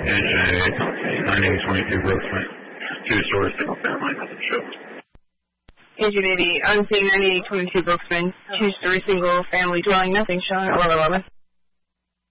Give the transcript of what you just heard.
NJ 9822 Brooksmith, two-story single family, nothing show. Agent 80, I'm seeing 9822 Brooksman, two-story single family dwelling, nothing shown, 1111.